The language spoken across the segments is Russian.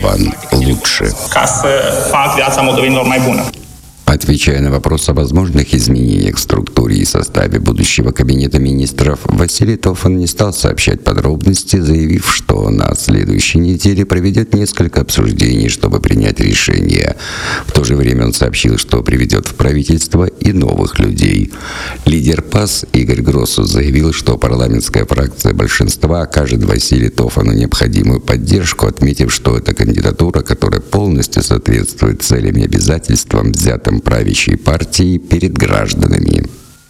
молдаван лучше. Отвечая на вопрос о возможных изменениях в структуре и составе будущего кабинета министров, Василий Тофан не стал сообщать подробности, заявив, что на следующей неделе проведет несколько обсуждений, чтобы принять решение. В то же время он сообщил, что приведет в правительство и новых людей. Лидер ПАС Игорь Гроссус заявил, что парламентская фракция большинства окажет Василию Тофану необходимую поддержку, отметив, что это кандидатура, которая полностью соответствует целям и обязательствам, взятым правящей партии перед гражданами.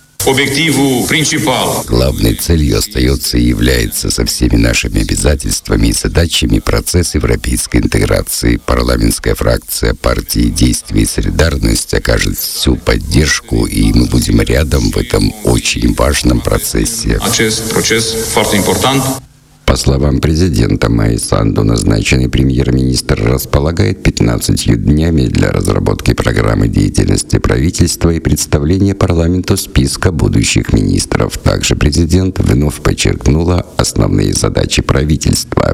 Главной целью остается и является со всеми нашими обязательствами и задачами процесс европейской интеграции. Парламентская фракция партии «Действие и солидарность» окажет всю поддержку, и мы будем рядом в этом очень важном процессе. По словам президента Майи Санду, назначенный премьер-министр располагает 15 днями для разработки программы деятельности правительства и представления парламенту списка будущих министров. Также президент вновь подчеркнула основные задачи правительства.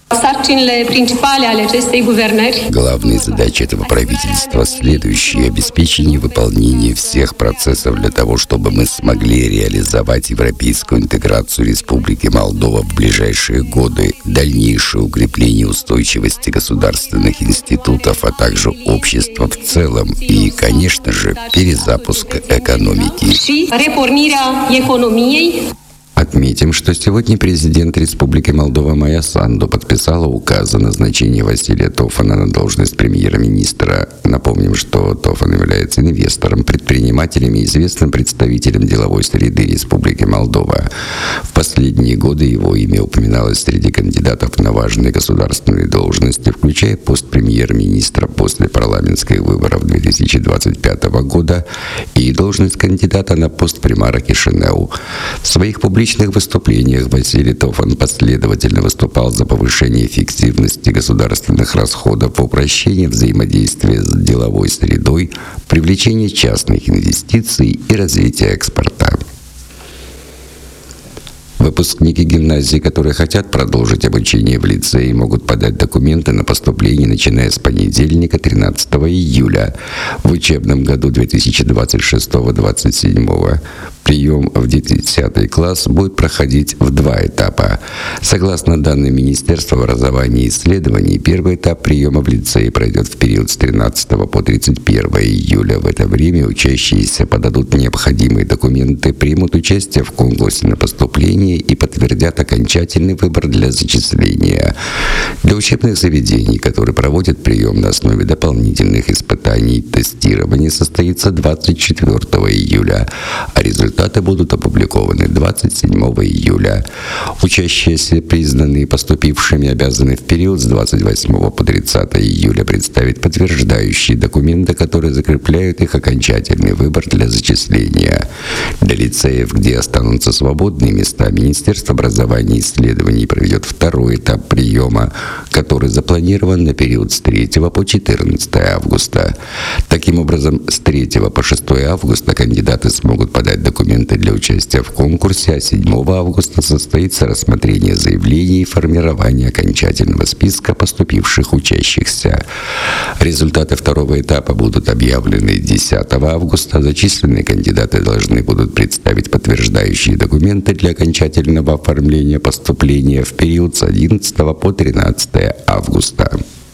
Главные задачи этого правительства следующие: обеспечение выполнения всех процессов для того, чтобы мы смогли реализовать европейскую интеграцию Республики Молдова в ближайшие годы, дальнейшее укрепление устойчивости государственных институтов, а также общества в целом и, конечно же, перезапуск экономики. Отметим, что сегодня президент Республики Молдова Майя Санду подписала указ о назначении Василия Тофана на должность премьер-министра. Напомним, что Тофан является инвестором, предпринимателем и известным представителем деловой среды Республики Молдова. В последние годы его имя упоминалось среди кандидатов на важные государственные должности, включая пост премьер-министра после парламентских выборов 2025 года и должность кандидата на пост примара Кишинеу. В своих публичных выступлениях Василий Тофан последовательно выступал за повышение эффективности государственных расходов, упрощение взаимодействия с деловой средой, привлечение частных инвестиций и развитие экспорта. Выпускники гимназии, которые хотят продолжить обучение в лицее, могут подать документы на поступление, начиная с понедельника, 13 июля. В учебном году 2026-2027 прием в 10 класс будет проходить в 2 этапа. Согласно данным Министерства образования и исследований, первый этап приема в лицее пройдет в период с 13 по 31 июля. В это время учащиеся подадут необходимые документы, примут участие в конкурсе на поступление и подтвердят окончательный выбор для зачисления. Для учебных заведений, которые проводят прием на основе дополнительных испытаний, тестирование состоится 24 июля, а результаты будут опубликованы 27 июля. Учащиеся, признанные поступившими, обязаны в период с 28 по 30 июля представить подтверждающие документы, которые закрепляют их окончательный выбор для зачисления. Для лицеев, где останутся свободные места, Министерство образования и исследований проведет второй этап приема, который запланирован на период с 3 по 14 августа. Таким образом, с 3 по 6 августа кандидаты смогут подать документы для участия в конкурсе, а 7 августа состоится рассмотрение заявлений и формирование окончательного списка поступивших учащихся. Результаты второго этапа будут объявлены 10 августа. Зачисленные кандидаты должны будут представить подтверждающие документы для окончательного оформления поступления в период с 11 по 13 августа.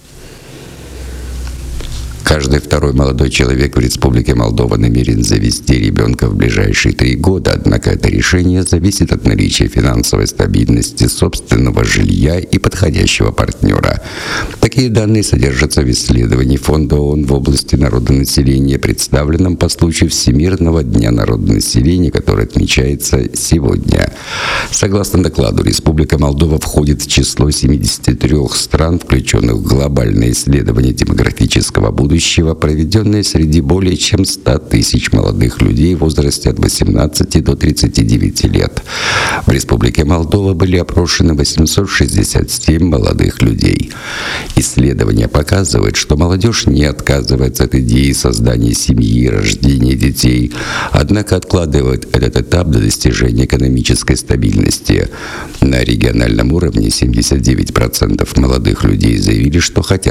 Каждый второй молодой человек в Республике Молдова намерен завести ребенка в ближайшие 3 года, однако это решение зависит от наличия финансовой стабильности, собственного жилья и подходящего партнера. Такие данные содержатся в исследовании Фонда ООН в области народонаселения, представленном по случаю Всемирного дня народонаселения, который отмечается сегодня. Согласно докладу, Республика Молдова входит в число 73 стран, включенных в глобальное исследование демографического будущего, проведенное среди более чем 100 тысяч молодых людей в возрасте от 18 до 39 лет. В Республике Молдова были опрошены 867 молодых людей. Исследование показывает, что молодежь не отказывается от идеи создания семьи и рождения детей, однако откладывает этот этап до достижения экономической стабильности. На региональном уровне 79% молодых людей заявили, что хотят